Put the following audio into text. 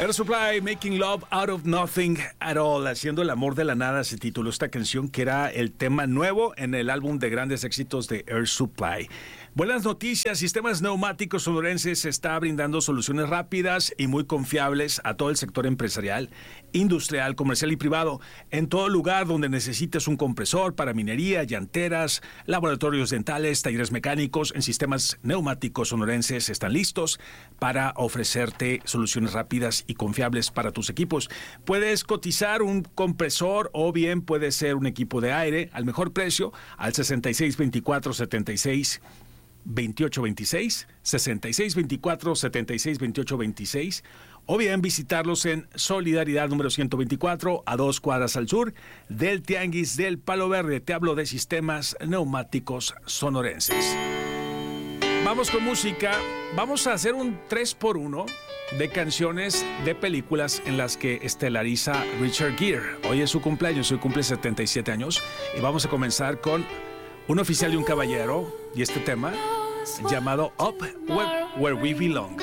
Air Supply, Making Love Out of Nothing at All, haciendo el amor de la nada, se tituló esta canción, que era el tema nuevo en el álbum de grandes éxitos de Air Supply. Buenas noticias, Sistemas Neumáticos Sonorenses está brindando soluciones rápidas y muy confiables a todo el sector empresarial, industrial, comercial y privado. En todo lugar donde necesites un compresor para minería, llanteras, laboratorios dentales, talleres mecánicos, en Sistemas Neumáticos Sonorenses están listos para ofrecerte soluciones rápidas y confiables para tus equipos. Puedes cotizar un compresor o bien puede ser un equipo de aire al mejor precio al 662476 2826, 6624 762826, o bien visitarlos en Solidaridad número 124 a 2 cuadras al sur del Tianguis del Palo Verde. Te hablo de Sistemas Neumáticos Sonorenses. Vamos con música. Vamos a hacer un 3x1 de canciones de películas en las que estelariza Richard Gere. Hoy es su cumpleaños, hoy cumple 77 años y vamos a comenzar con Un oficial y un caballero y este tema llamado Up Where We Belong.